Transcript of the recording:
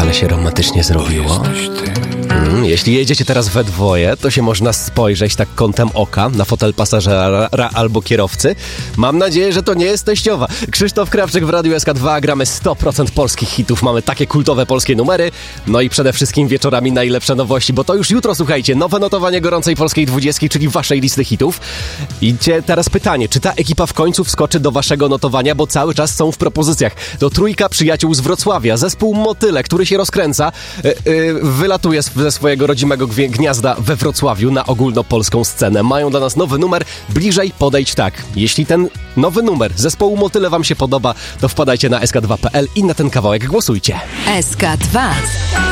Ale się romantycznie zrobiło. Jeśli jedziecie teraz we dwoje, to się można spojrzeć tak kątem oka na fotel pasażera albo kierowcy. Mam nadzieję, że to nie jest teściowa. Krzysztof Krawczyk w Radiu SK2. Gramy 100% polskich hitów. Mamy takie kultowe polskie numery. No i przede wszystkim wieczorami najlepsze nowości, bo to już jutro, słuchajcie, nowe notowanie gorącej polskiej 20, czyli waszej listy hitów. I teraz pytanie, czy ta ekipa w końcu wskoczy do waszego notowania, bo cały czas są w propozycjach. To trójka przyjaciół z Wrocławia, zespół Motyle, który się rozkręca, wylatuje ze swojego rodzimego gniazda we Wrocławiu na ogólnopolską scenę. Mają dla nas nowy numer, Bliżej podejdź tak. Jeśli ten nowy numer zespołu Motyle wam się podoba, to wpadajcie na sk2.pl i na ten kawałek głosujcie. SK2